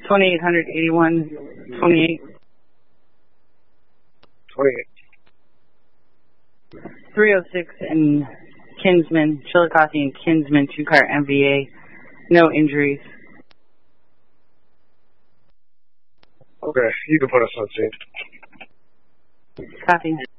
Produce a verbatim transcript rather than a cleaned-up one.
twenty-eight hundred eighty-one twenty-eight. twenty-eight. three oh six and Kinsman, Chillicothe and Kinsman, two-car M V A. No injuries. Okay, you can put us on scene. Copy.